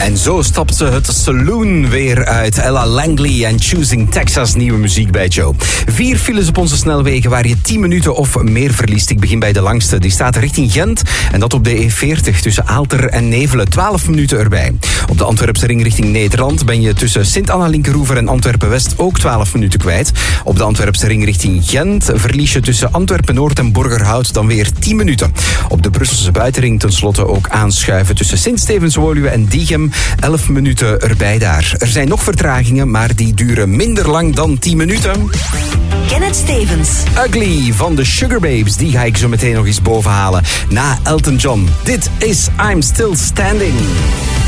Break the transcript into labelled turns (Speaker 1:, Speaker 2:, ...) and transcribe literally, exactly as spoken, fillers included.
Speaker 1: En zo stapt ze het saloon weer uit. Ella Langley en Choosing Texas, nieuwe muziek bij Joe. Vier files op onze snelwegen waar je tien minuten of meer verliest. Ik begin bij de langste. Die staat richting Gent. En dat op de E veertig tussen Aalter en Nevelen. twaalf minuten erbij. Op de Antwerpse ring richting Nederland ben je tussen Sint-Anna-Linkeroever en Antwerpen-West ook twaalf minuten kwijt. Op de Antwerpse ring richting Gent verlies je tussen Antwerpen-Noord en Borgerhout dan weer tien minuten. Op de Brusselse buitenring tenslotte ook aanschuiven tussen Sint-Stevens-Woluwe en Diegem. elf minuten erbij daar. Er zijn nog vertragingen, maar die duren minder lang dan tien minuten.
Speaker 2: Kenneth Stevens.
Speaker 1: Ugly van de Sugar Babes, die ga ik zo meteen nog eens bovenhalen. Na Elton John. Dit is I'm Still Standing.